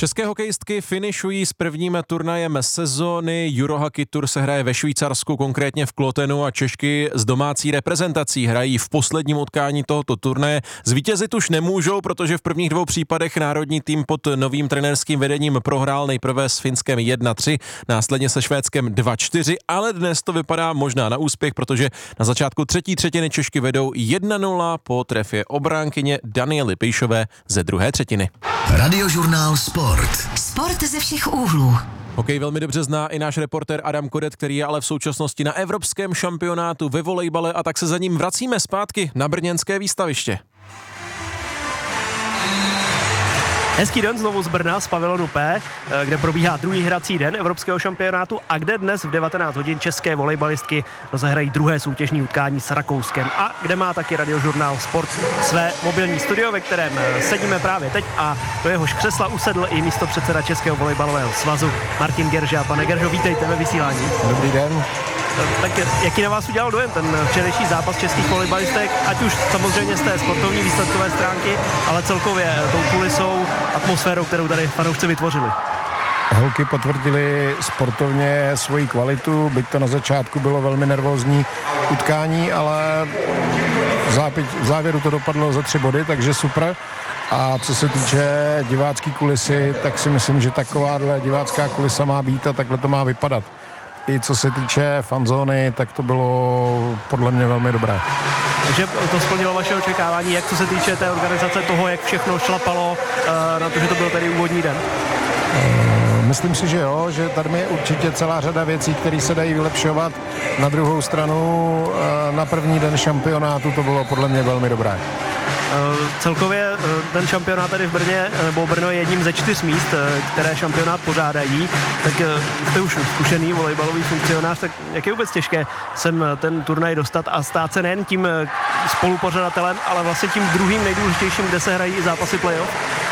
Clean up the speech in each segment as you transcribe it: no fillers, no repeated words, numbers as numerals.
České hokejistky finišují s prvním turnajem sezóny. Eurohockey Tour se hraje ve Švýcarsku, konkrétně v Klotenu, a Češky s domácí reprezentací hrají v posledním utkání tohoto turnaje. Zvítězit už nemůžou, protože v prvních dvou případech národní tým pod novým trenérským vedením prohrál nejprve s Finskem 1-3, následně se Švédskem 2-4, ale dnes to vypadá možná na úspěch, protože na začátku třetí třetiny Češky vedou 1-0 po trefě obránkyně Daniely Pejšové ze druhé třetiny. Radiožurnál Sport. Sport ze všech úhlů. Hokej velmi dobře zná i náš reportér Adam Kodet, který je ale v současnosti na evropském šampionátu ve volejbale, a tak se za ním vracíme zpátky na brněnské výstaviště. Hezký den znovu z Brna, z pavilonu P, kde probíhá druhý hrací den evropského šampionátu a kde dnes v 19 hodin české volejbalistky rozehrají druhé soutěžní utkání s Rakouskem a kde má taky Radiožurnál Sport své mobilní studio, ve kterém sedíme právě teď, a do jehož křesla usedl i místopředseda Českého volejbalového svazu Martin Gerža. Pane Geržo, vítejte ve vysílání. Dobrý den. Tak jaký na vás udělal dojem ten včerejší zápas českých volejbalistek, ať už samozřejmě z té sportovní výsledkové stránky, ale celkově tou kulisou, atmosférou, kterou tady fanoušci vytvořili? Holky potvrdili sportovně svoji kvalitu, byť to na začátku bylo velmi nervózní utkání, ale v závěru to dopadlo za 3 body, takže super. A co se týče divácké kulisy, tak si myslím, že takováhle divácká kulisa má být a takhle to má vypadat. I co se týče fanzóny, tak to bylo podle mě velmi dobré. Takže to splnilo vaše očekávání, jak co se týče té organizace, toho, jak všechno šlapalo na to, že to byl tady úvodní den? Myslím si, že jo, že tady je určitě celá řada věcí, které se dají vylepšovat. Na druhou stranu, na první den šampionátu to bylo podle mě velmi dobré. Celkově ten šampionát tady v Brně, nebo Brno je jedním ze 4 míst, které šampionát pořádají, tak jste už zkušený volejbalový funkcionář, tak jak je vůbec těžké sem ten turnaj dostat a stát se nejen tím spolupořadatelem, ale vlastně tím druhým nejdůležitějším, kde se hrají i zápasy playoff?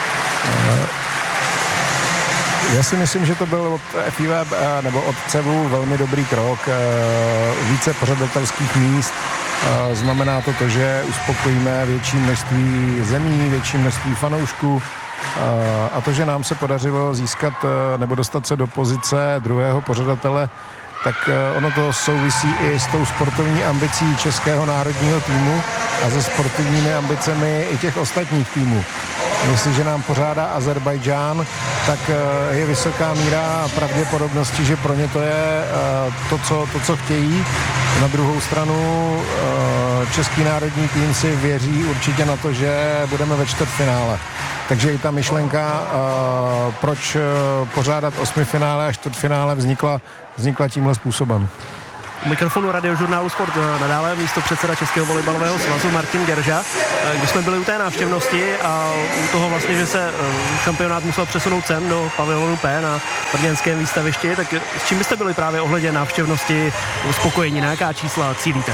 Já si myslím, že to byl od FIV nebo od CEVu velmi dobrý krok. Více pořadatelských míst. Znamená to, že uspokojíme větší množství zemí, větší množství fanoušků, a to, že nám se podařilo získat nebo dostat se do pozice druhého pořadatele, tak ono to souvisí i s tou sportovní ambicí českého národního týmu a se sportovními ambicemi i těch ostatních týmů. Jestliže nám pořádá Azerbajdžán, tak je vysoká míra pravděpodobnosti, že pro ně to je to, co chtějí. Na druhou stranu český národní tým si věří určitě na to, že budeme ve čtvrtfinále. Takže i ta myšlenka, proč pořádat 8finále a čtvrtfinále, vznikla tímhle způsobem. U mikrofonu Radiožurnálu Sport nadále místopředseda Českého volejbalového svazu Martin Gerža. Když jsme byli u té návštěvnosti a u toho vlastně, že se šampionát musel přesunout sem do pavilonu P na brněnském výstavišti, tak s čím byste byli právě ohledně návštěvnosti spokojení? Na jaká čísla cílíte?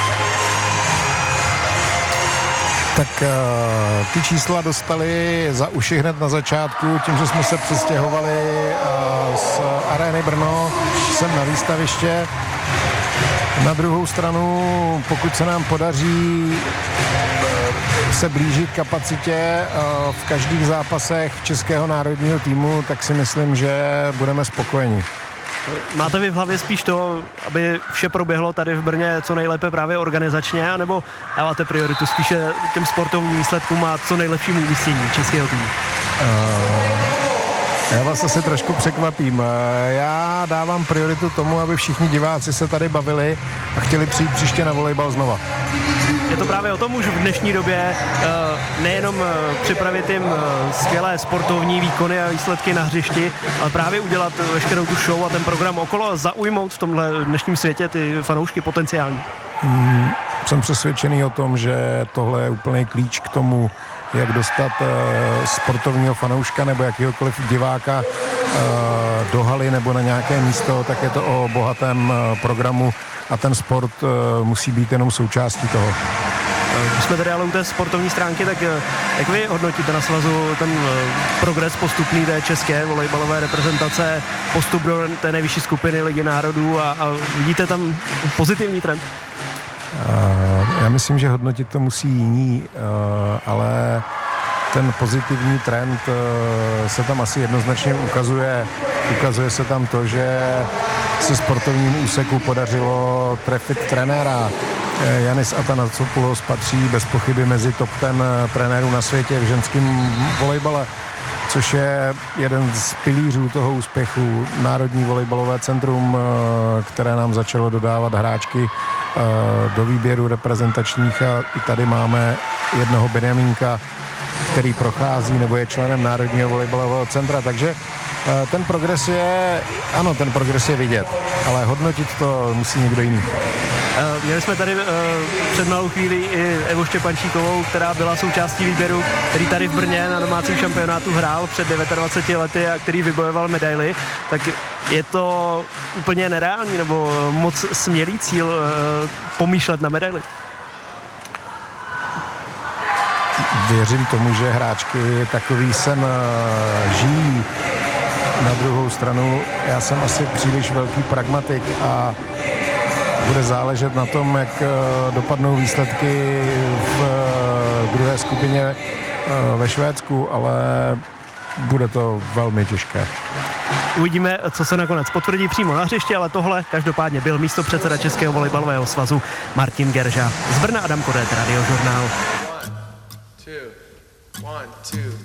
Tak ty čísla dostali za uši hned na začátku, tím, že jsme se přestěhovali z arény Brno sem na výstaviště. Na druhou stranu, pokud se nám podaří se blížit kapacitě v každých zápasech českého národního týmu, tak si myslím, že budeme spokojeni. Máte vy v hlavě spíš to, aby vše proběhlo tady v Brně co nejlépe právě organizačně, anebo dáváte prioritu spíše těm sportovním výsledkům a co nejlepšímu umístění českého týmu? Já vás asi trošku překvapím. Já dávám prioritu tomu, aby všichni diváci se tady bavili a chtěli přijít příště na volejbal znova. Je to právě o tom už v dnešní době nejenom připravit jim skvělé sportovní výkony a výsledky na hřišti, ale právě udělat veškerou tu show a ten program okolo a zaujmout v tomhle dnešním světě ty fanoušky potenciální. Jsem přesvědčený o tom, že tohle je úplný klíč k tomu, jak dostat sportovního fanouška nebo jakýhokoliv diváka do haly nebo na nějaké místo, tak je to o bohatém programu a ten sport musí být jenom součástí toho. Když jsme tady ale u té sportovní stránky, tak jak vy hodnotíte na svazu ten progres postupný té české volejbalové reprezentace, postup do té nejvyšší skupiny Ligy národů a vidíte tam pozitivní trend? Já myslím, že hodnotit to musí jiní, ale ten pozitivní trend se tam asi jednoznačně ukazuje. Ukazuje se tam to, že se sportovnímu úseku podařilo trefit trenéra. Janis Atanasopoulos patří bez pochyby mezi top 10 trenérů na světě v ženském volejbale, což je jeden z pilířů toho úspěchu. Národní volejbalové centrum, které nám začalo dodávat hráčky do výběru reprezentačních, a i tady máme jednoho Benjamínka, který prochází nebo je členem Národního volejbalového centra, takže ten progres je vidět, ale hodnotit to musí někdo jiný. Měli jsme tady před malou chvíli i Evu Štěpančíkovou, která byla součástí výběru, který tady v Brně na domácím šampionátu hrál před 29 lety a který vybojoval medaili. Tak je to úplně nereálný nebo moc smělý cíl pomýšlet na medaili? Věřím tomu, že hráčky takový sen žijí. Na druhou stranu já jsem asi příliš velký pragmatik a bude záležet na tom, jak dopadnou výsledky v druhé skupině ve Švédsku, ale bude to velmi těžké. Uvidíme, co se nakonec potvrdí přímo na hřišti, ale tohle každopádně byl místopředseda Českého volejbalového svazu Martin Gerža. Z Brna Adam Kodet, Radiožurnál. 1, 2, 1, 2.